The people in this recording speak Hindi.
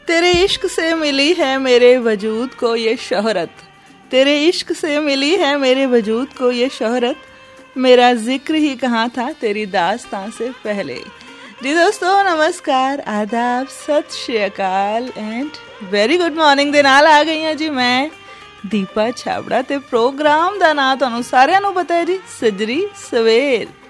तेरे इश्क से मिली है मेरे वजूद को ये शोहरत, तेरे इश्क से मिली है मेरे वजूद को ये शोहरत, मेरा जिक्र ही कहाँ था तेरी दास्तां से पहले। जी दोस्तों नमस्कार, आदाब, सत श्री अकाल एंड वेरी गुड मॉर्निंग दे नाल आ गई हां जी मैं दीपा छाबड़ा ते प्रोग्राम दा नाम तुहानू सारिआं नू पता है जी सजरी सवेर।